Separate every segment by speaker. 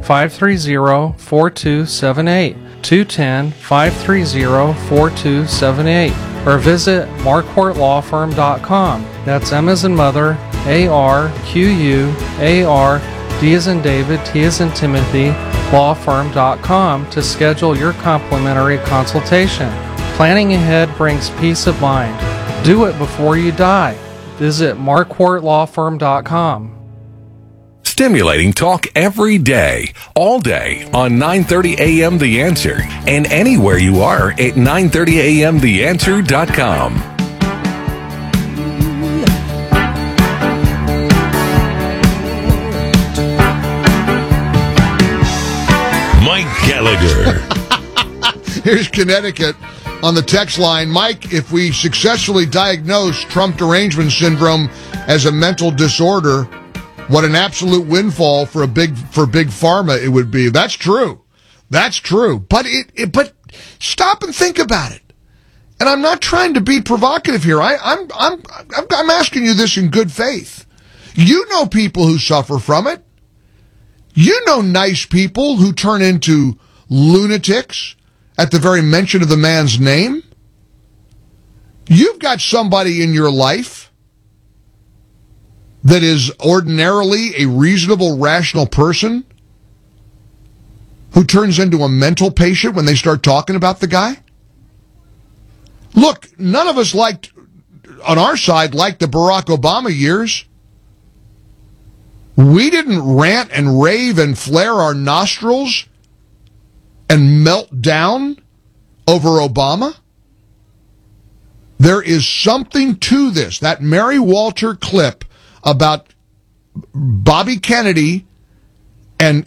Speaker 1: 210-530-4278, 210-530-4278, or visit marquartlawfirm.com. That's M as in mother, ARQUAR, D as in David, T as in Timothy, lawfirm.com to schedule your complimentary consultation. Planning ahead brings peace of mind. Do it before you die. Visit marquartlawfirm.com.
Speaker 2: Stimulating talk every day, all day on 9:30 a.m. The Answer and anywhere you are at 930amtheanswer.com. Mike Gallagher.
Speaker 3: Here's Connecticut on the text line. Mike, if we successfully diagnose Trump derangement syndrome as a mental disorder, what an absolute windfall for big pharma it would be. That's true. That's true. But but stop and think about it. And I'm not trying to be provocative here. I'm asking you this in good faith. You know people who suffer from it. You know nice people who turn into lunatics at the very mention of the man's name. You've got somebody in your life that is ordinarily a reasonable, rational person who turns into a mental patient when they start talking about the guy? Look, none of us on our side, liked the Barack Obama years. We didn't rant and rave and flare our nostrils and melt down over Obama. There is something to this. That Mary Walter clip about Bobby Kennedy and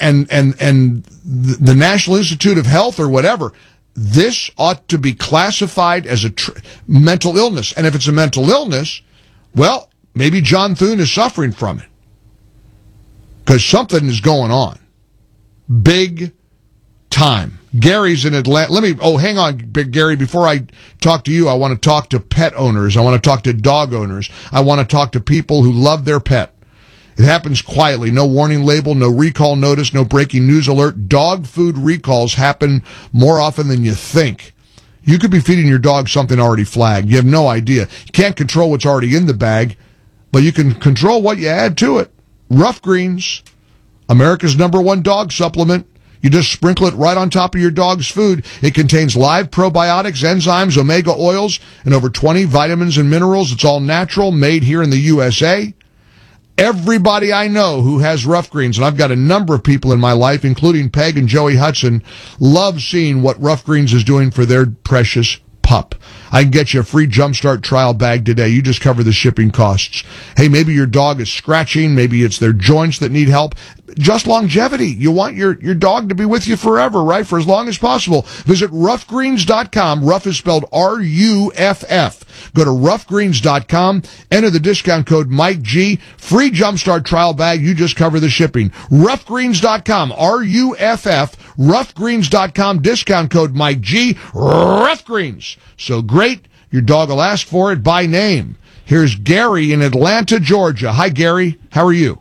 Speaker 3: the National Institute of Health or whatever, this ought to be classified as a mental illness. And if it's a mental illness, well, maybe John Thune is suffering from it. Because something is going on. Big time. Gary's in Atlanta. Hang on, Gary. Before I talk to you, I want to talk to pet owners. I want to talk to dog owners. I want to talk to people who love their pet. It happens quietly. No warning label, no recall notice, no breaking news alert. Dog food recalls happen more often than you think. You could be feeding your dog something already flagged. You have no idea. You can't control what's already in the bag, but you can control what you add to it. Rough Greens, America's #1 dog supplement. You just sprinkle it right on top of your dog's food. It contains live probiotics, enzymes, omega oils, and over 20 vitamins and minerals. It's all natural, made here in the USA. Everybody I know who has Rough Greens, and I've got a number of people in my life, including Peg and Joey Hudson, love seeing what Rough Greens is doing for their precious pup. I can get you a free Jumpstart trial bag today. You just cover the shipping costs. Hey, maybe your dog is scratching. Maybe it's their joints that need help. Just longevity. You want your dog to be with you forever, right? For as long as possible. Visit roughgreens.com. Rough is spelled R-U-F-F. Go to roughgreens.com. Enter the discount code Mike G. Free Jumpstart trial bag. You just cover the shipping. Roughgreens.com. R-U-F-F. Roughgreens.com. Discount code Mike G. Rough Greens. So great, your dog will ask for it by name. Here's Gary in Atlanta, Georgia. Hi, Gary. How are you?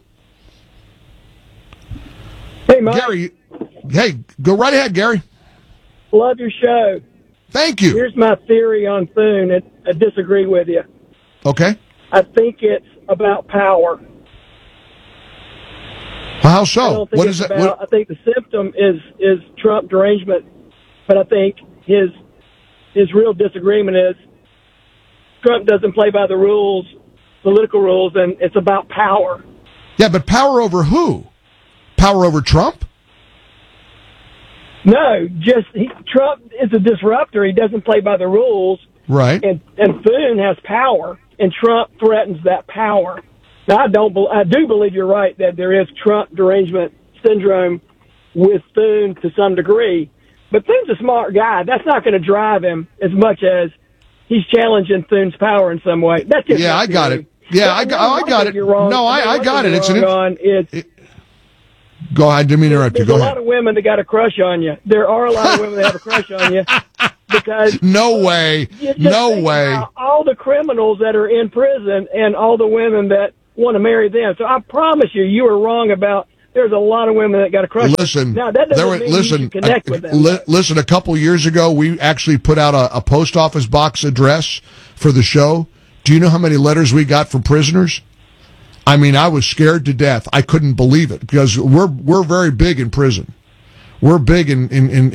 Speaker 4: Hey, Mike.
Speaker 3: Gary, hey, go right ahead, Gary.
Speaker 4: Love your show.
Speaker 3: Thank you.
Speaker 4: Here's my theory on Thune. I disagree with you.
Speaker 3: Okay.
Speaker 4: I think it's about power.
Speaker 3: Well, how so?
Speaker 4: What is it? I think the symptom is Trump derangement, but I think his real disagreement is Trump doesn't play by the rules, political rules, and it's about power.
Speaker 3: Yeah, but power over who? Power over Trump?
Speaker 4: No, Trump is a disruptor. He doesn't play by the rules.
Speaker 3: Right.
Speaker 4: And Thune has power, and Trump threatens that power. Now, I do believe you're right that there is Trump derangement syndrome with Thune to some degree. But Thune's a smart guy. That's not going to drive him as much as he's challenging Thune's power in some way. That's just
Speaker 3: I got it. Yeah, I got it.
Speaker 4: You're wrong.
Speaker 3: No, I got it. It's
Speaker 4: Go
Speaker 3: ahead. I didn't mean to interrupt you. Go ahead.
Speaker 4: There's a lot of women that got a crush on you. There are a lot of women that have a crush on you. Because
Speaker 3: no way.
Speaker 4: All the criminals that are in prison and all the women that want to marry them. So I promise you were wrong about there's a lot of women that got a crush.
Speaker 3: Listen,
Speaker 4: now that doesn't mean you should connect with them.
Speaker 3: Listen, a couple years ago, we actually put out a post office box address for the show. Do you know how many letters we got from prisoners? I mean, I was scared to death. I couldn't believe it because we're very big in prison. We're big and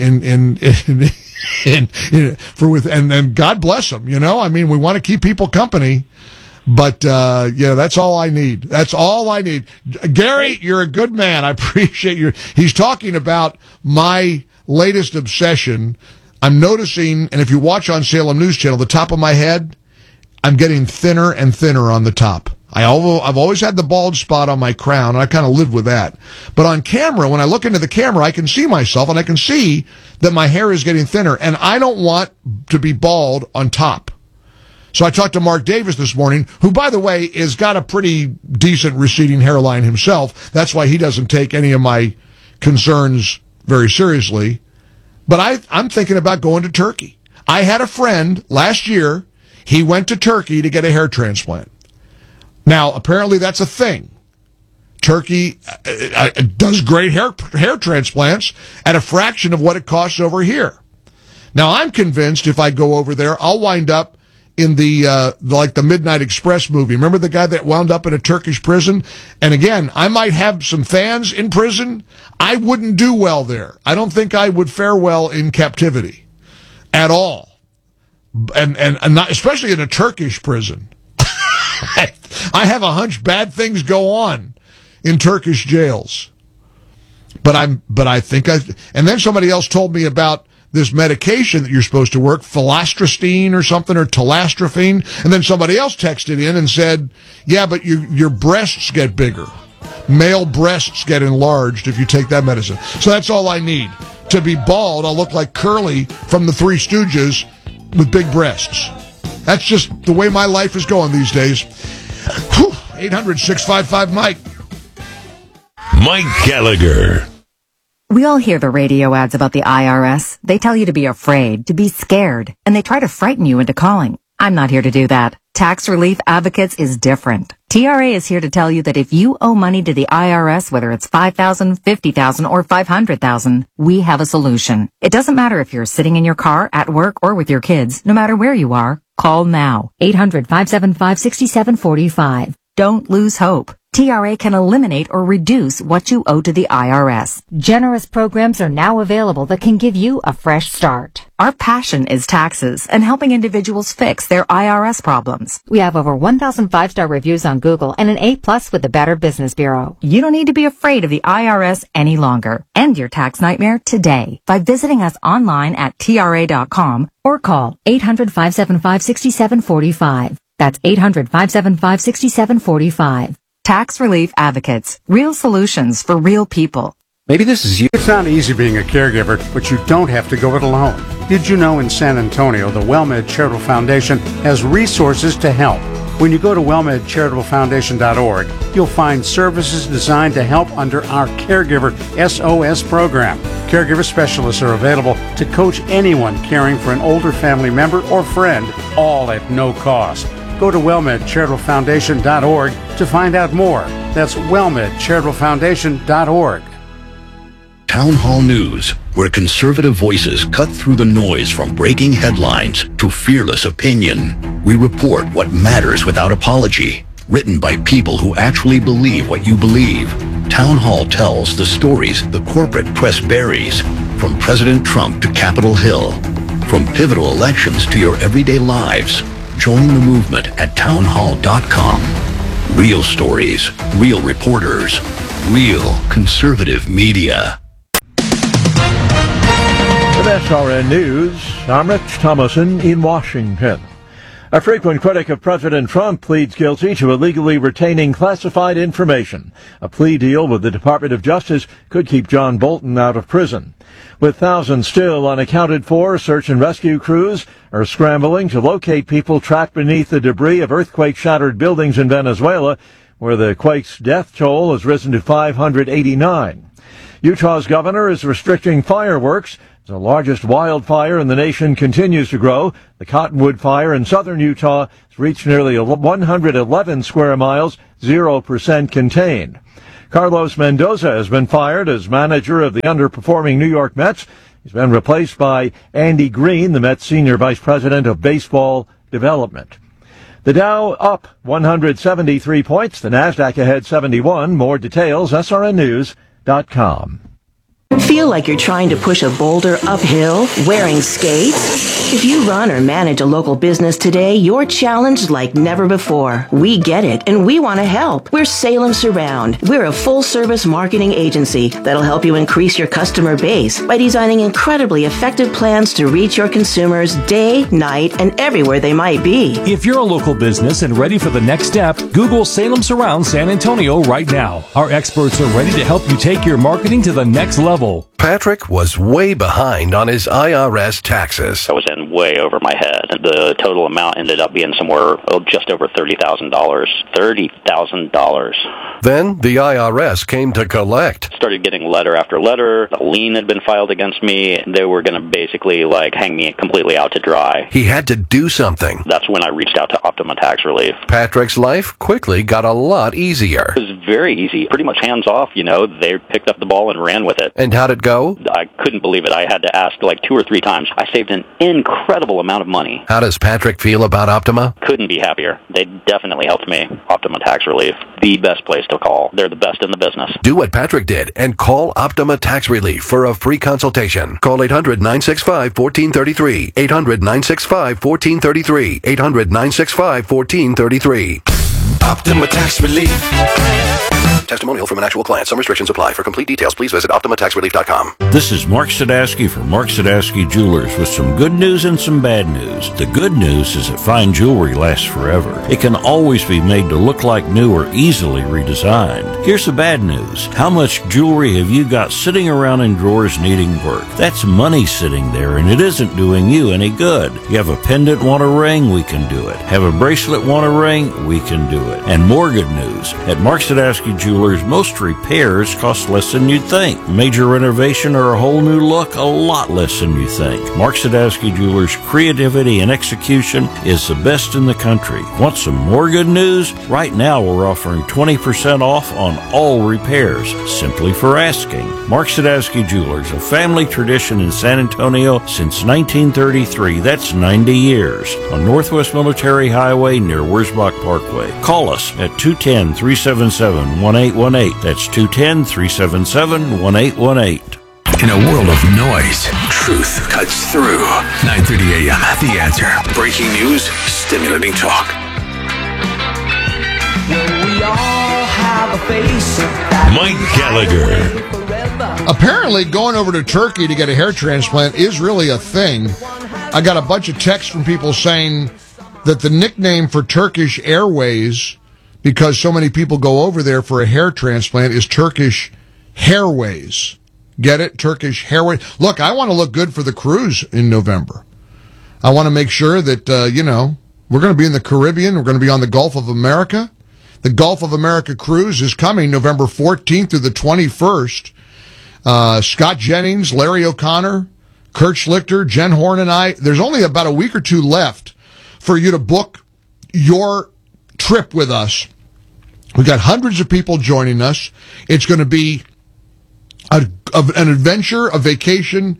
Speaker 3: God bless them. You know, I mean, we want to keep people company. But, yeah, that's all I need. That's all I need. Gary, you're a good man. I appreciate you. He's talking about my latest obsession. I'm noticing, and if you watch on Salem News Channel, the top of my head, I'm getting thinner and thinner on the top. I've always had the bald spot on my crown, and I kind of lived with that. But on camera, when I look into the camera, I can see myself, and I can see that my hair is getting thinner, and I don't want to be bald on top. So I talked to Mark Davis this morning, who, by the way, has got a pretty decent receding hairline himself. That's why he doesn't take any of my concerns very seriously. But I'm thinking about going to Turkey. I had a friend last year. He went to Turkey to get a hair transplant. Now, apparently that's a thing. Turkey does great hair transplants at a fraction of what it costs over here. Now, I'm convinced if I go over there, I'll wind up in the Midnight Express movie. Remember the guy that wound up in a Turkish prison? And again, I might have some fans in prison. I wouldn't do well there. I don't think I would fare well in captivity at all. And not, especially in a Turkish prison. I have a hunch bad things go on in Turkish jails. But I think and then somebody else told me about this medication that you're supposed to work, filastrostine or something, or talastrafine, and then somebody else texted in and said, yeah, but your breasts get bigger. Male breasts get enlarged if you take that medicine. So that's all I need. To be bald, I'll look like Curly from the Three Stooges with big breasts. That's just the way my life is going these days. 800-655-MIKE.
Speaker 2: Mike Gallagher.
Speaker 5: We all hear the radio ads about the IRS. They tell you to be afraid, to be scared, and they try to frighten you into calling. I'm not here to do that. Tax Relief Advocates is different. TRA is here to tell you that if you owe money to the IRS, whether it's $5,000, $50,000, or $500,000, we have a solution. It doesn't matter if you're sitting in your car, at work, or with your kids. No matter where you are, call now. 800-575-6745. Don't lose hope. TRA can eliminate or reduce what you owe to the IRS. Generous programs are now available that can give you a fresh start. Our passion is taxes and helping individuals fix their IRS problems. We have over 1,000 5-star reviews on Google and an A+ with the Better Business Bureau. You don't need to be afraid of the IRS any longer. End your tax nightmare today by visiting us online at TRA.com or call 800-575-6745. That's 800-575-6745. Tax Relief Advocates. Real solutions for real people.
Speaker 6: Maybe this is you. It's not easy being a caregiver, but you don't have to go it alone. Did you know in San Antonio, the WellMed Charitable Foundation has resources to help? When you go to wellmedcharitablefoundation.org, you'll find services designed to help under our Caregiver SOS program. Caregiver specialists are available to coach anyone caring for an older family member or friend, all at no cost. Go to wellmedcharitablefoundation.org to find out more. That's wellmedcharitablefoundation.org.
Speaker 7: Town Hall News, where conservative voices cut through the noise from breaking headlines to fearless opinion. We report what matters without apology. Written by people who actually believe what you believe. Town Hall tells the stories the corporate press buries, from President Trump to Capitol Hill, from pivotal elections to your everyday lives. Join the movement at townhall.com. Real stories, real reporters, real conservative media.
Speaker 8: With SRN News, I'm Rich Thomason in Washington. A frequent critic of President Trump pleads guilty to illegally retaining classified information. A plea deal with the Department of Justice could keep John Bolton out of prison. With thousands still unaccounted for, search and rescue crews are scrambling to locate people trapped beneath the debris of earthquake-shattered buildings in Venezuela, where the quake's death toll has risen to 589. Utah's governor is restricting fireworks. The largest wildfire in the nation continues to grow. The Cottonwood Fire in southern Utah has reached nearly 111 square miles, 0% contained. Carlos Mendoza has been fired as manager of the underperforming New York Mets. He's been replaced by Andy Green, the Mets senior vice president of baseball development. The Dow up 173 points. The Nasdaq ahead 71. More details, srnnews.com.
Speaker 9: Feel like you're trying to push a boulder uphill wearing skates? If you run or manage a local business today, you're challenged like never before. We get it, and we want to help. We're Salem Surround. We're a full-service marketing agency that'll help you increase your customer base by designing incredibly effective plans to reach your consumers day, night, and everywhere they might be.
Speaker 10: If you're a local business and ready for the next step, Google Salem Surround San Antonio right now. Our experts are ready to help you take your marketing to the next level.
Speaker 2: Patrick was way behind on his IRS taxes.
Speaker 11: I was in way over my head. The total amount ended up being somewhere just over $30,000. $30,000.
Speaker 2: Then the IRS came to collect.
Speaker 11: Started getting letter after letter. A lien had been filed against me. They were going to basically hang me completely out to dry.
Speaker 2: He had to do something.
Speaker 11: That's when I reached out to Optima Tax Relief.
Speaker 2: Patrick's life quickly got a lot easier.
Speaker 11: It was very easy. Pretty much hands off, They picked up the ball and ran with it.
Speaker 2: And how'd it go?
Speaker 11: I couldn't believe it. I had to ask 2 or 3 times. I saved an incredible amount of money.
Speaker 2: How does Patrick feel about Optima?
Speaker 11: Couldn't be happier. They definitely helped me. Optima Tax Relief, the best place to call. They're the best in the business.
Speaker 2: Do what Patrick did and call Optima Tax Relief for a free consultation. Call 800-965-1433. 800-965-1433. 800-965-1433. Optima Tax Relief. Testimonial from an actual client. Some restrictions apply. For complete details, please visit OptimaTaxRelief.com.
Speaker 12: This is Mark Sadowski from Mark Sadowski Jewelers with some good news and some bad news. The good news is that fine jewelry lasts forever. It can always be made to look like new or easily redesigned. Here's the bad news. How much jewelry have you got sitting around in drawers needing work? That's money sitting there, and it isn't doing you any good. You have a pendant, want a ring? We can do it. Have a bracelet, want a ring? We can do it. And more good news. At Mark Sadowski Jewelers, most repairs cost less than you'd think. Major renovation or a whole new look, a lot less than you think. Mark Sadowski Jewelers' creativity and execution is the best in the country. Want some more good news? Right now we're offering 20% off on all repairs, simply for asking. Mark Sadowski Jewelers, a family tradition in San Antonio since 1933. That's 90 years. On Northwest Military Highway near Wurzbach Parkway. Call us at 210-377-1818. That's 210-377-1818.
Speaker 2: In a world of noise, truth cuts through. 9:30 a.m. The Answer. Breaking news, stimulating talk.
Speaker 12: Mike Gallagher.
Speaker 3: Apparently, going over to Turkey to get a hair transplant is really a thing. I got a bunch of texts from people saying that the nickname for Turkish Airways, because so many people go over there for a hair transplant, is Turkish Hairways. Get it? Turkish Hairways. Look, I want to look good for the cruise in November. I want to make sure that, we're going to be in the Caribbean. We're going to be on the Gulf of America. The Gulf of America cruise is coming November 14th through the 21st. Scott Jennings, Larry O'Connor, Kurt Schlichter, Jen Horn, and I. There's only about a week or two left for you to book your trip with us. We've got hundreds of people joining us. It's going to be an adventure, a vacation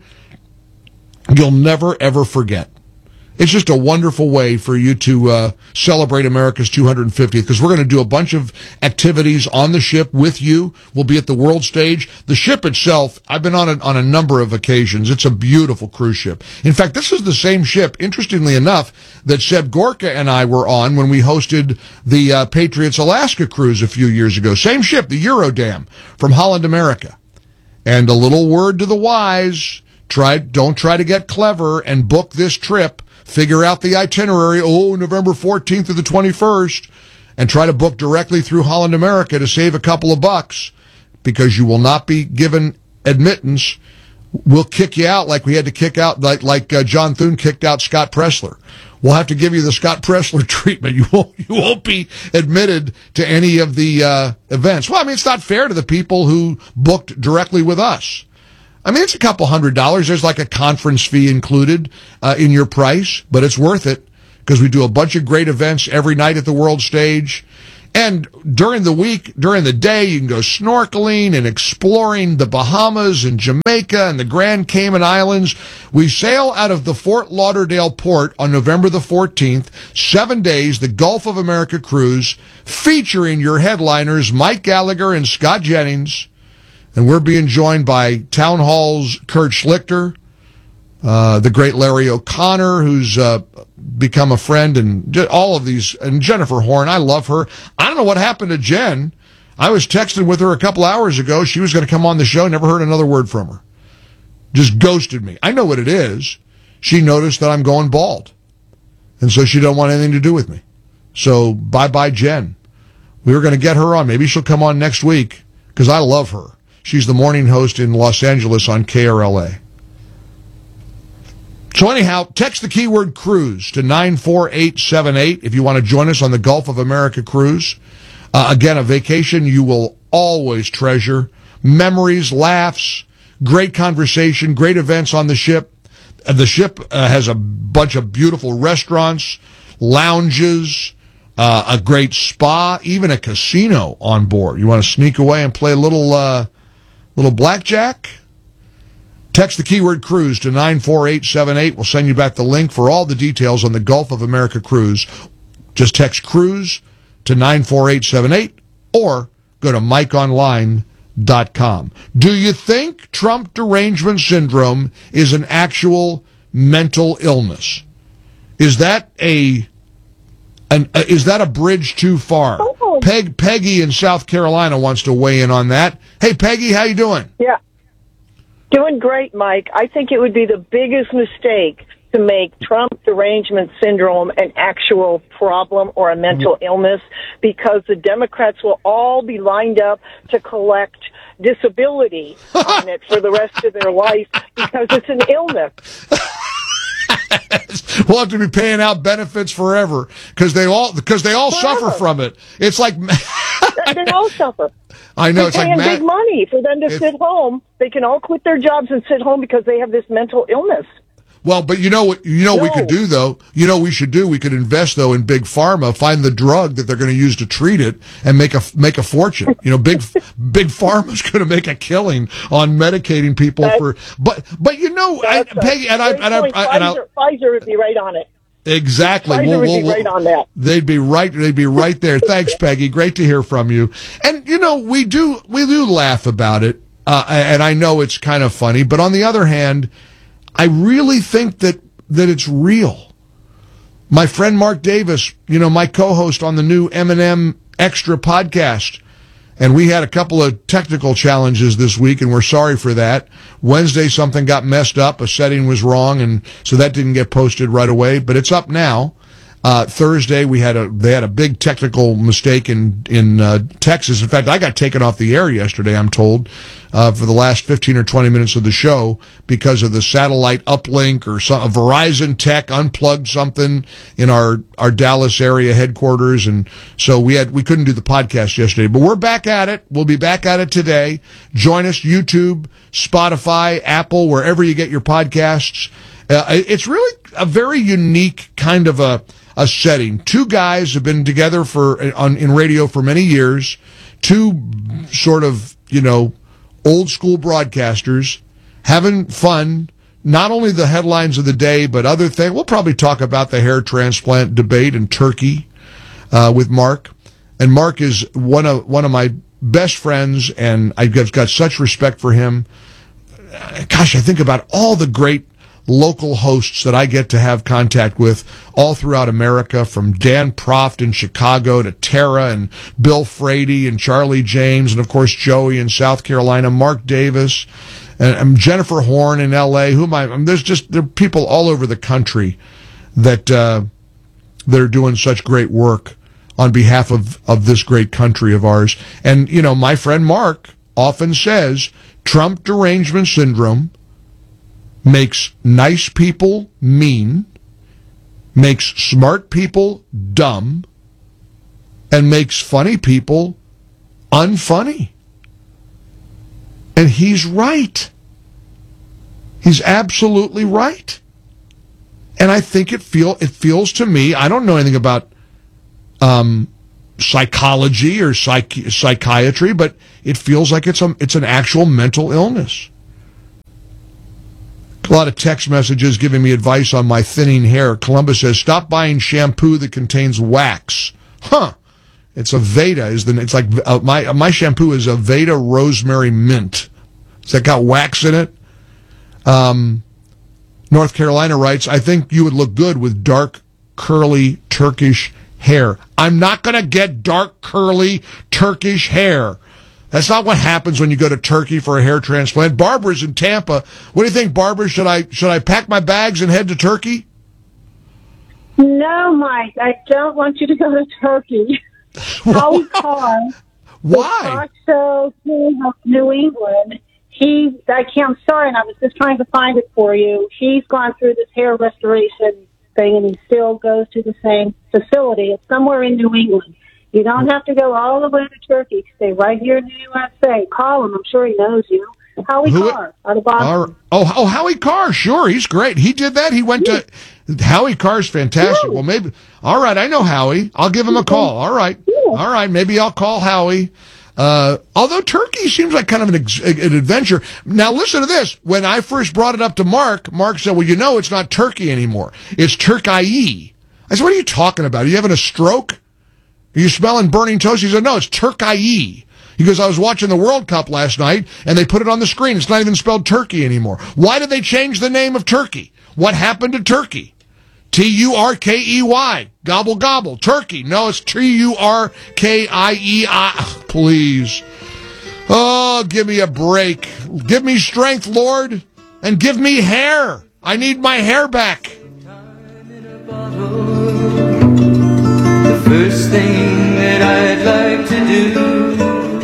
Speaker 3: you'll never, ever forget. It's just a wonderful way for you to celebrate America's 250th, because we're going to do a bunch of activities on the ship with you. We'll be at the world stage. The ship itself, I've been on it on a number of occasions. It's a beautiful cruise ship. In fact, this is the same ship, interestingly enough, that Seb Gorka and I were on when we hosted the Patriots Alaska cruise a few years ago. Same ship, the Eurodam from Holland America. And a little word to the wise, don't try to get clever and book this trip. Figure out the itinerary, November 14th to the 21st, and try to book directly through Holland America to save a couple of bucks, because you will not be given admittance. We'll kick you out like we had to kick out, like John Thune kicked out Scott Pressler. We'll have to give you the Scott Pressler treatment. You won't be admitted to any of the events. Well, I mean, it's not fair to the people who booked directly with us. I mean, it's a couple $100. There's like a conference fee included in your price, but it's worth it because we do a bunch of great events every night at the world stage. And during the week, during the day, you can go snorkeling and exploring the Bahamas and Jamaica and the Grand Cayman Islands. We sail out of the Fort Lauderdale port on November the 14th, 7 days, the Gulf of America cruise, featuring your headliners, Mike Gallagher and Scott Jennings. And we're being joined by Town Hall's Kurt Schlichter, the great Larry O'Connor, who's become a friend, and all of these, and Jennifer Horn. I love her. I don't know what happened to Jen. I was texting with her a couple hours ago. She was going to come on the show. Never heard another word from her. Just ghosted me. I know what it is. She noticed that I'm going bald, and so she don't want anything to do with me. So bye-bye, Jen. We were going to get her on. Maybe she'll come on next week, because I love her. She's the morning host in Los Angeles on KRLA. So anyhow, text the keyword cruise to 94878 if you want to join us on the Gulf of America cruise. Again, a vacation you will always treasure. Memories, laughs, great conversation, great events on the ship. The ship has a bunch of beautiful restaurants, lounges, a great spa, even a casino on board. You want to sneak away and play a little blackjack? Text the keyword cruise to 94878. We'll send you back the link for all the details on the Gulf of America cruise. Just text cruise to 94878 or go to MikeOnline.com. Do you think Trump derangement syndrome is an actual mental illness? Is that a bridge too far? Peggy in South Carolina wants to weigh in on that. Hey, Peggy, how you doing?
Speaker 13: Yeah. Doing great, Mike. I think it would be the biggest mistake to make Trump derangement syndrome an actual problem or a mental illness, because the Democrats will all be lined up to collect disability on it for the rest of their life because it's an illness.
Speaker 3: We'll have to be paying out benefits forever because they all suffer from it. It's like
Speaker 13: they all suffer.
Speaker 3: I know. It's
Speaker 13: paying
Speaker 3: like
Speaker 13: big money for them to sit home. They can all quit their jobs and sit home because they have this mental illness.
Speaker 3: Well, but you know what? We could do though. You know what we should do? We could invest though in big pharma, find the drug that they're going to use to treat it, and make a fortune. You know, big pharma's going to make a killing on medicating people But you know, Peggy
Speaker 13: Pfizer would be right on it.
Speaker 3: Exactly.
Speaker 13: Pfizer would be right on that.
Speaker 3: They'd be right there. Thanks, Peggy. Great to hear from you. And you know, we do laugh about it, and I know it's kind of funny. But on the other hand, I really think that it's real. My friend Mark Davis, you know, my co-host on the new M&M Extra podcast, and we had a couple of technical challenges this week, and we're sorry for that. Wednesday, something got messed up. A setting was wrong, and so that didn't get posted right away, but it's up now. Thursday, they had a big technical mistake in Texas. In fact, I got taken off the air yesterday, I'm told, for the last 15 or 20 minutes of the show because of the satellite uplink or Verizon Tech unplugged something in our Dallas area headquarters, and so we couldn't do the podcast yesterday. But we're back at it. We'll be back at it today. Join us, YouTube, Spotify, Apple, wherever you get your podcasts. It's really a very unique kind of a setting. Two guys have been together in radio for many years. Two sort of, you know, old school broadcasters having fun. Not only the headlines of the day, but other things. We'll probably talk about the hair transplant debate in Turkey with Mark. And Mark is one of my best friends, and I've got such respect for him. Gosh, I think about all the great local hosts that I get to have contact with all throughout America, from Dan Proft in Chicago to Tara and Bill Frady and Charlie James, and of course Joey in South Carolina, Mark Davis, and Jennifer Horn in LA. There are people all over the country that are doing such great work on behalf of this great country of ours. And you know, my friend Mark often says Trump derangement syndrome makes nice people mean, makes smart people dumb, and makes funny people unfunny. And he's right. He's absolutely right. And I think it feels to me, I don't know anything about psychology or psychiatry, but it feels like it's an actual mental illness. A lot of text messages giving me advice on my thinning hair. Columbus says, stop buying shampoo that contains wax. Huh. It's Aveda. It's like my shampoo is Aveda Rosemary Mint. Has that got wax in it? North Carolina writes, I think you would look good with dark, curly, Turkish hair. I'm not going to get dark, curly, Turkish hair. That's not what happens when you go to Turkey for a hair transplant. Barbara's in Tampa. What do you think, Barbara? Should I pack my bags and head to Turkey?
Speaker 14: No, Mike. I don't want you to go to Turkey. Howie Carr.
Speaker 3: Why?
Speaker 14: So New England. I'm sorry, and I was just trying to find it for you. He's gone through this hair restoration thing, and he still goes to the same facility. It's somewhere in New England. You don't have to go all the way to Turkey. Stay right here in the USA. Call him. I'm sure he knows you. Howie Carr out of Boston.
Speaker 3: Oh, Howie Carr. Sure, he's great. He did that. He went to... Howie Carr's fantastic. Well, maybe... All right, I know Howie. I'll give him a call. All right. All right, maybe I'll call Howie. Although Turkey seems like kind of an adventure. Now, listen to this. When I first brought it up to Mark said, well, it's not Turkey anymore. It's Turkey. I said, what are you talking about? Are you having a stroke? Are you smelling burning toast? He said, no, it's Turkey. He goes, I was watching the World Cup last night, and they put it on the screen. It's not even spelled Turkey anymore. Why did they change the name of Turkey? What happened to Turkey? Turkey. Gobble, gobble. Turkey. No, it's Turkiei. Please. Oh, give me a break. Give me strength, Lord, and give me hair. I need my hair back.
Speaker 15: The first thing that I'd like to do.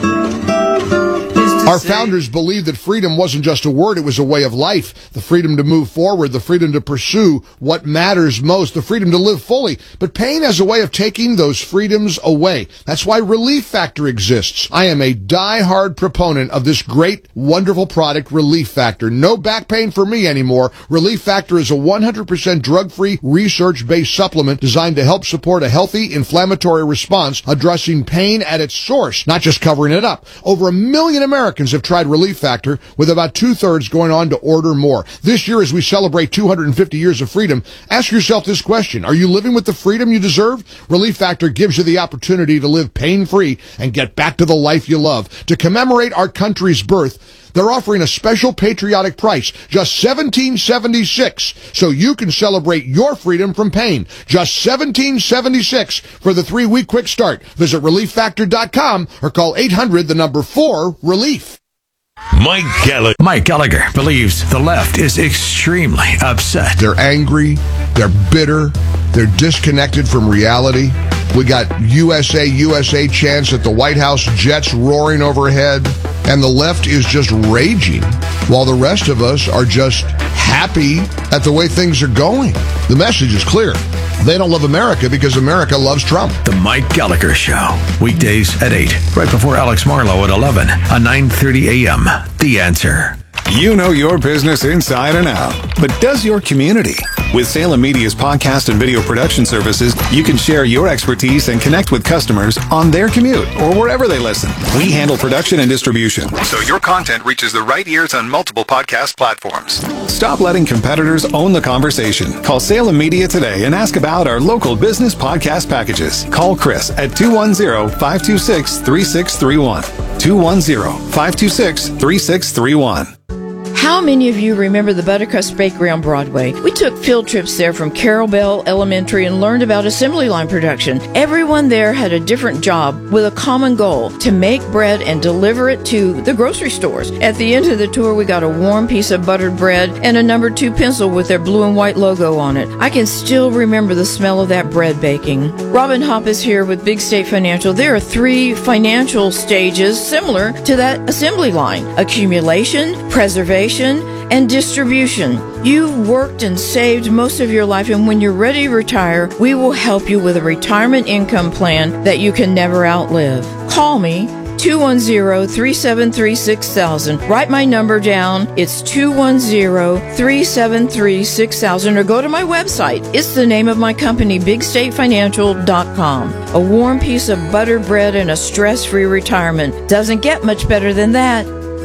Speaker 3: Our founders believed that freedom wasn't just a word, it was a way of life. The freedom to move forward, the freedom to pursue what matters most, the freedom to live fully. But pain has a way of taking those freedoms away. That's why Relief Factor exists. I am a die-hard proponent of this great, wonderful product, Relief Factor. No back pain for me anymore. Relief Factor is a 100% drug-free, research-based supplement designed to help support a healthy, inflammatory response, addressing pain at its source, not just covering it up. Over 1 million Americans have tried Relief Factor, with about 2/3 going on to order more. This year, as we celebrate 250 years of freedom, ask yourself this question. Are you living with the freedom you deserve? Relief Factor gives you the opportunity to live pain-free and get back to the life you love. To commemorate our country's birth, they're offering a special patriotic price, just $17.76, so you can celebrate your freedom from pain. Just $17.76 for the 3-week quick start. Visit ReliefFactor.com or call 800-4-RELIEF.
Speaker 2: Mike Gallagher believes the left is extremely upset.
Speaker 3: They're angry, they're bitter, they're disconnected from reality. We got USA chants at the White House, jets roaring overhead, and the left is just raging, while the rest of us are just happy at the way things are going. The message is clear. They don't love America because America loves Trump.
Speaker 2: The Mike Gallagher Show, weekdays at 8, right before Alex Marlowe at 11, on 9:30 a.m. The Answer.
Speaker 16: You know your business inside and out, but does your community? With Salem Media's podcast and video production services, you can share your expertise and connect with customers on their commute or wherever they listen. We handle production and distribution, so your content reaches the right ears on multiple podcast platforms. Stop letting competitors own the conversation. Call Salem Media today and ask about our local business podcast packages. Call Chris at 210-526-3631. 210-526-3631.
Speaker 17: How many of you remember the Buttercrust Bakery on Broadway? We took field trips there from Carol Bell Elementary and learned about assembly line production. Everyone there had a different job with a common goal, to make bread and deliver it to the grocery stores. At the end of the tour, we got a warm piece of buttered bread and a number 2 pencil with their blue and white logo on it. I can still remember the smell of that bread baking. Robin Hopp is here with Big State Financial. There are 3 financial stages similar to that assembly line: accumulation, preservation, and distribution. You've worked and saved most of your life, and when you're ready to retire, we will help you with a retirement income plan that you can never outlive. Call me 210-373-6000. Write my number down. It's 210-373-6000, or go to my website. It's the name of my company, BigStateFinancial.com. A warm piece of buttered bread and a stress-free retirement. Doesn't get much better than that.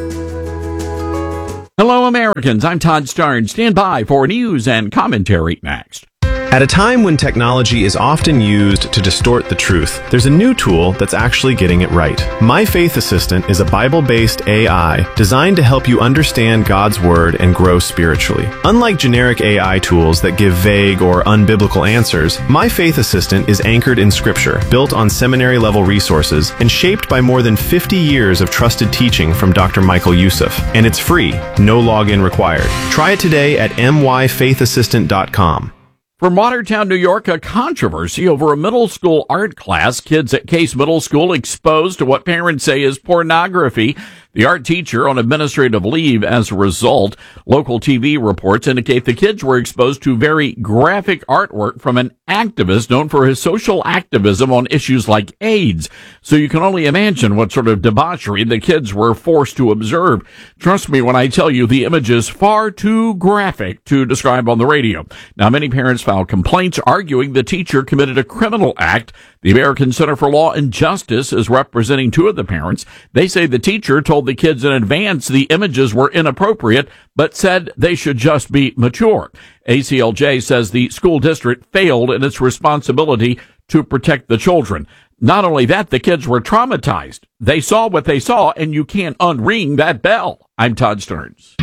Speaker 18: Hello, Americans. I'm Todd Starnes. Stand by for news and commentary next.
Speaker 19: At a time when technology is often used to distort the truth, there's a new tool that's actually getting it right. My Faith Assistant is a Bible-based AI designed to help you understand God's Word and grow spiritually. Unlike generic AI tools that give vague or unbiblical answers, My Faith Assistant is anchored in Scripture, built on seminary-level resources, and shaped by more than 50 years of trusted teaching from Dr. Michael Youssef. And it's free, no login required. Try it today at myfaithassistant.com.
Speaker 18: From Watertown, New York, a controversy over a middle school art class. Kids at Case Middle School exposed to what parents say is pornography. The art teacher on administrative leave as a result. Local TV reports indicate the kids were exposed to very graphic artwork from an activist known for his social activism on issues like AIDS. So you can only imagine what sort of debauchery the kids were forced to observe. Trust me when I tell you the image is far too graphic to describe on the radio. Now, many parents filed complaints arguing the teacher committed a criminal act. The American Center for Law and Justice is representing two of the parents. They say the teacher told the kids in advance the images were inappropriate, but said they should just be mature. ACLJ says the school district failed in its responsibility to protect the children. Not only that, the kids were traumatized. They saw what they saw, and you can't unring that bell. I'm Todd Starnes.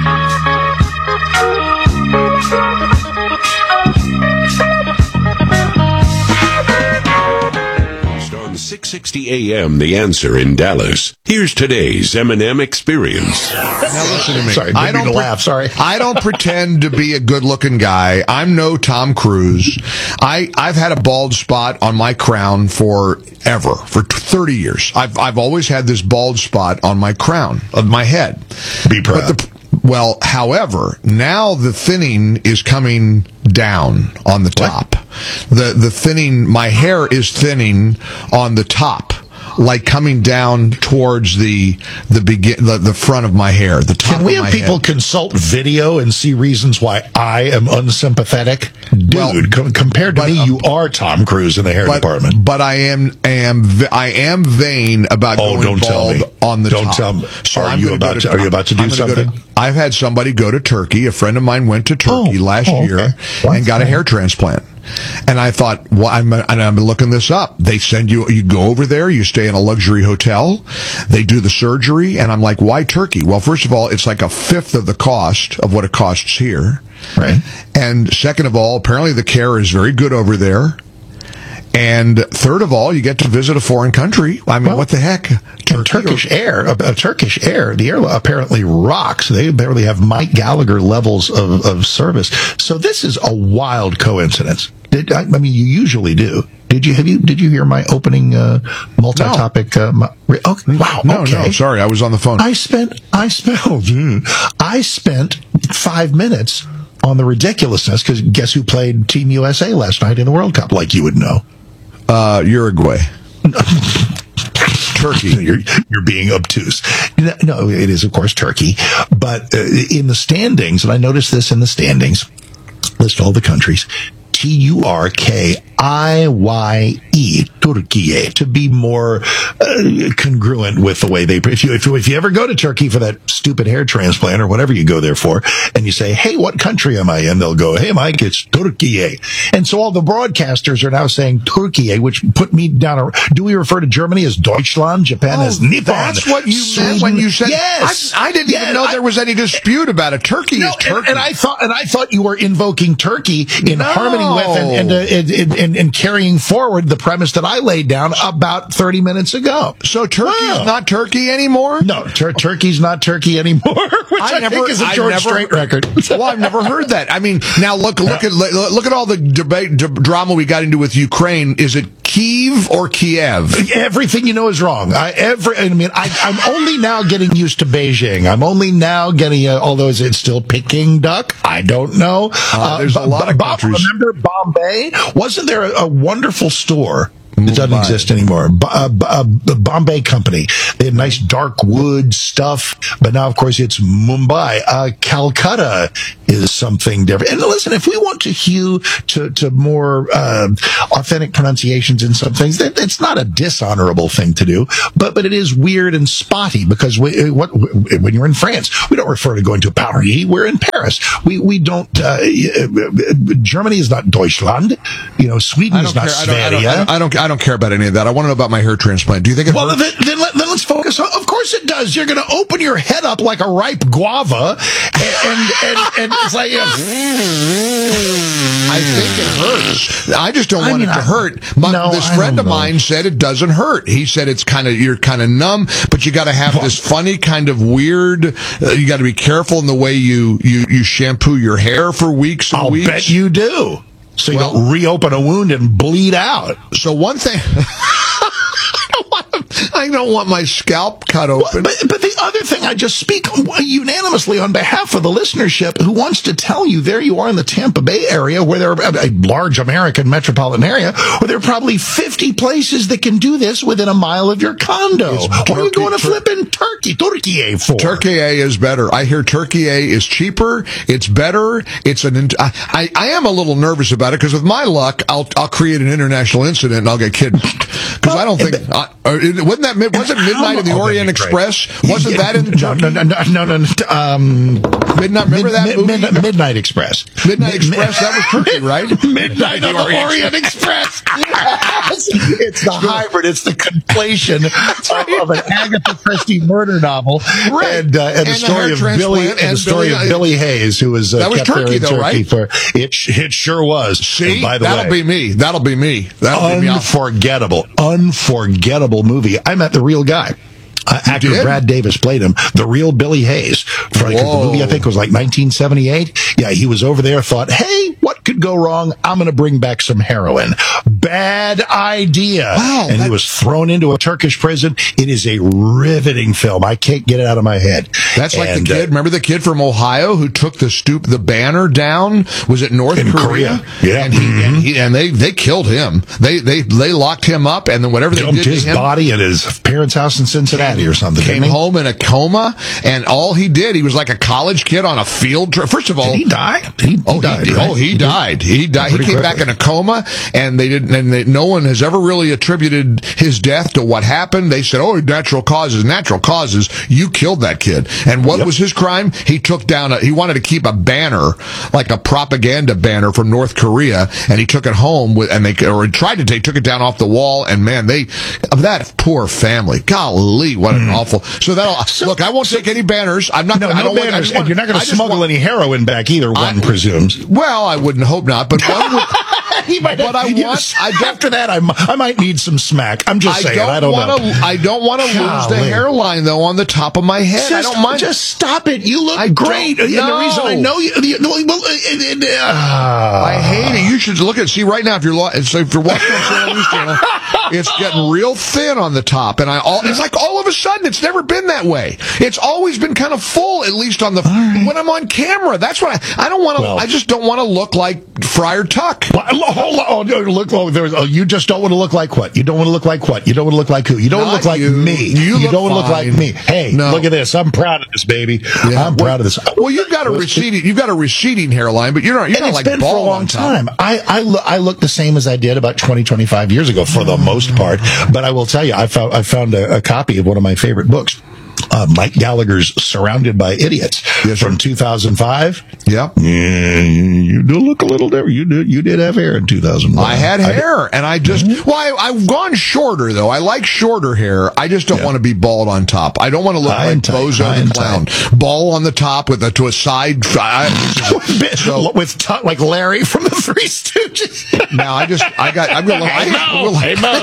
Speaker 20: On 660 AM, The Answer in Dallas. Here's today's M&M Experience.
Speaker 3: Now listen to me.
Speaker 21: Sorry, I don't laugh. Sorry.
Speaker 3: I don't pretend to be a good-looking guy. I'm no Tom Cruise. I've had a bald spot on my crown forever, for 30 years. I've always had this bald spot on my crown of my head.
Speaker 21: Be proud.
Speaker 3: Well, however, now the thinning is coming down on the top. The thinning, my hair is thinning on the top, like coming down towards the front of my hair, the top.
Speaker 21: Can we
Speaker 3: of
Speaker 21: have
Speaker 3: my
Speaker 21: people
Speaker 3: head.
Speaker 21: consult video and see reasons why I am unsympathetic? Dude, compared to me, you are Tom Cruise in the hair department.
Speaker 3: But I am vain about going
Speaker 21: don't tell
Speaker 3: bald
Speaker 21: me.
Speaker 3: on the
Speaker 21: Don't
Speaker 3: top.
Speaker 21: tell me.
Speaker 3: So
Speaker 21: Are you about to do something?
Speaker 3: I've had somebody go to Turkey. A friend of mine went to Turkey last year and got a hair transplant. And I thought, well, I'm looking this up. They send you go over there, you stay in a luxury hotel, they do the surgery, and I'm like, why Turkey? Well, first of all, it's like a fifth of the cost of what it costs here.
Speaker 21: Right.
Speaker 3: And second of all, apparently the care is very good over there. And third of all, you get to visit a foreign country. I mean, what the heck?
Speaker 21: Turkish Air, the air apparently rocks. They barely have Mike Gallagher levels of service. So this is a wild coincidence. I mean, you usually do. Did you hear my opening multi-topic? Wow.
Speaker 3: No, sorry, I was on the phone.
Speaker 21: I spent 5 minutes on the ridiculousness, because guess who played Team USA last night in the World Cup? Like you would know.
Speaker 3: Uruguay. Turkey.
Speaker 21: You're being obtuse. No, it is, of course, Turkey. But in the standings, and I noticed this in the standings, list all the countries, Turkiye, Turkiye, to be more congruent with the way they. If you ever go to Turkey for that stupid hair transplant or whatever you go there for, and you say, "Hey, what country am I in?" They'll go, "Hey, Mike, it's Turkiye." And so all the broadcasters are now saying Turkiye, which put me down. Do we refer to Germany as Deutschland, Japan as Nippon?
Speaker 3: That's what you meant when you said.
Speaker 21: Yes,
Speaker 3: I didn't even know there was any dispute about it. Turkey is Turkey,
Speaker 21: and I thought you were invoking Turkey in harmony with and carrying forward the premise that I laid down about 30 minutes ago.
Speaker 3: So Turkey is not Turkey anymore?
Speaker 21: No, Turkey's not Turkey anymore, which I think is a George Strait record.
Speaker 3: Well, I've never heard that. I mean, now look at all the debate drama we got into with Ukraine. Is it Kyiv or Kiev?
Speaker 21: Everything you know is wrong. I'm only now getting used to Beijing. I'm only now getting, although is it still Peking duck? I don't know.
Speaker 3: There's a lot of countries.
Speaker 21: Remember Bombay? Wasn't there a wonderful store It doesn't exist anymore. The Bombay Company. They had nice dark wood stuff, but now, of course, it's Mumbai. Calcutta is something different. And listen, if we want to hew to more authentic pronunciations in some things, it's not a dishonorable thing to do, but it is weird and spotty because when you're in France, we don't refer to going to Paris. We're in Paris. We don't. Germany is not Deutschland. Sweden is not Sverige.
Speaker 3: I don't care about any of that. I want to know about my hair transplant. Do you think it hurts?
Speaker 21: Then let's focus on. Of course it does. You're going to open your head up like a ripe guava, and it's like.
Speaker 3: I think it hurts. I just don't want it to hurt. This friend of mine said it doesn't hurt. He said you're kind of numb, but you got to have this funny kind of weird. You got to be careful in the way you shampoo your hair for weeks and weeks.
Speaker 21: I'll bet you do. So you don't reopen a wound and bleed out.
Speaker 3: So one thing, I don't want my scalp cut open.
Speaker 21: But the other thing, I just speak unanimously on behalf of the listenership who wants to tell you there you are in the Tampa Bay area, where there are a large American metropolitan area, where there are probably 50 places that can do this within a mile of your condo. What are you going to flipping Turkey for?
Speaker 3: Turkey is better. I hear Turkey is cheaper. It's better. I am a little nervous about it because with my luck, I'll create an international incident and I'll get kidnapped. Because I don't think wasn't Midnight in the Orient Express? Wasn't that in
Speaker 21: No.
Speaker 3: Midnight? Remember that movie?
Speaker 21: Midnight Express.
Speaker 3: Midnight Express. That was Turkey, right?
Speaker 21: Midnight on the Orient Express. It's the hybrid. It's the conflation of an Agatha Christie murder novel, right? And the story of Billy Hayes, who was
Speaker 3: that was
Speaker 21: kept
Speaker 3: Turkey,
Speaker 21: there in Turkey
Speaker 3: right?
Speaker 21: It sure was.
Speaker 3: See,
Speaker 21: by the
Speaker 3: that'll be me.
Speaker 21: Unforgettable movie. I met the real guy. Actor Brad Davis played him, the real Billy Hayes. The movie, I think, was like 1978. Yeah, he was over there, thought, hey, what could go wrong? I'm going to bring back some heroin. Bad idea. Wow, and he was thrown into a Turkish prison. It is a riveting film. I can't get it out of my head.
Speaker 3: That's like the kid. Remember the kid from Ohio who took the banner down? Was it North Korea?
Speaker 21: Yeah.
Speaker 3: And they killed him. They locked him up, and then whatever they
Speaker 21: dumped
Speaker 3: did to
Speaker 21: his
Speaker 3: him,
Speaker 21: body at his parents' house in Cincinnati or something.
Speaker 3: Came home in a coma, and all he did, he was like a college kid on a field trip. First of all,
Speaker 21: did he die? He died.
Speaker 3: He died. He came back in a coma, and no one has ever really attributed his death to what happened. They said, natural causes. You killed that kid. And what was his crime? He took down he wanted to keep a banner, like a propaganda banner from North Korea, and he took it home took it down off the wall, and man, that poor family. Golly, what an awful. Look, I won't take any banners. I'm not.
Speaker 21: No banners. And you're not going to smuggle any heroin back either. One presumes.
Speaker 3: Well, I wouldn't hope not, but one would.
Speaker 21: After that, I might need some smack. I'm just saying. I don't know.
Speaker 3: I don't want to lose the hairline though on the top of my head. I don't mind.
Speaker 21: Just stop it. You look great. And the reason I know you.
Speaker 3: I hate it. You should see right now if you're watching on Channel News Channel, it's getting real thin on the top, and it's like all of a sudden it's never been that way. It's always been kind of full, at least on when I'm on camera. That's what I don't want to. I just don't want to look like Friar Tuck.
Speaker 21: You just don't want to look like what? You don't want to look like what? You don't want to look like who? You don't want to look like me. You don't want to look like me. Hey, look at this. I'm proud of this, baby. Yeah. I'm proud of this.
Speaker 3: Well, you've got a receding hairline, but you're not like bald
Speaker 21: for a long time. I look the same as I did about 25 years ago for the most part. But I will tell you, I found a copy of one of my favorite books. Mike Gallagher's "Surrounded by Idiots" from 2005.
Speaker 3: Yeah,
Speaker 21: you do look a little different. You did have hair in 2001.
Speaker 3: I had hair, and I just I've gone shorter though. I like shorter hair. I just don't want to be bald on top. I don't want to look like Bozo the Clown, ball on the top to a side.
Speaker 21: Like Larry from the Three Stooges.
Speaker 3: Now I'm going. Hey Mo.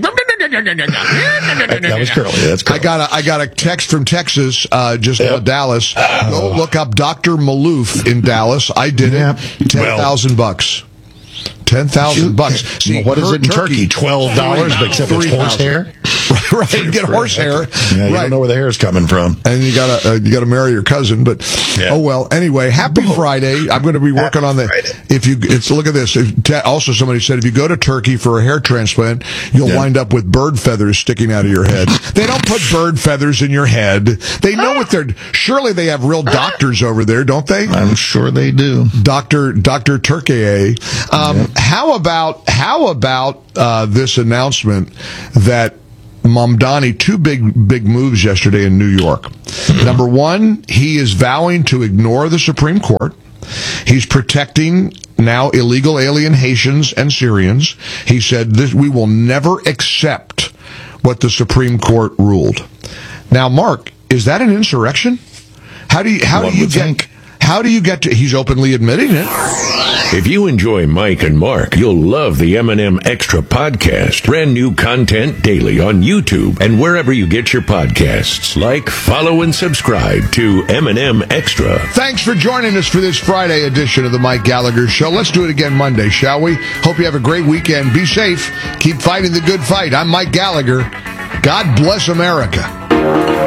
Speaker 21: That was curly. That's curly.
Speaker 3: I got a text from Texas, just out of Dallas. Go look up Dr. Malouf in Dallas. I did it. $10,000. $10,000.
Speaker 21: See, what is it in Turkey? $12, except it's horse hair.
Speaker 3: Right, get horse hair.
Speaker 21: Yeah, you don't know where the hair is coming from.
Speaker 3: And you gotta marry your cousin, but oh well. Anyway, happy Friday. I'm going to be working on that. Look at this. Also, somebody said if you go to Turkey for a hair transplant, you'll wind up with bird feathers sticking out of your head. They don't put bird feathers in your head. They know what they're. Surely they have real doctors over there, don't they?
Speaker 21: I'm sure they do.
Speaker 3: Dr. Turkiye. How about this announcement that Mamdani, two big moves yesterday in New York. Number one, he is vowing to ignore the Supreme Court. He's protecting now illegal alien Haitians and Syrians. He said we will never accept what the Supreme Court ruled. Now, Mark, is that an insurrection? How do you get to? He's openly admitting it.
Speaker 20: If you enjoy Mike and Mark, you'll love the M&M Extra podcast. Brand new content daily on YouTube and wherever you get your podcasts. Like, follow, and subscribe to M&M Extra.
Speaker 3: Thanks for joining us for this Friday edition of the Mike Gallagher Show. Let's do it again Monday, shall we? Hope you have a great weekend. Be safe. Keep fighting the good fight. I'm Mike Gallagher. God bless America.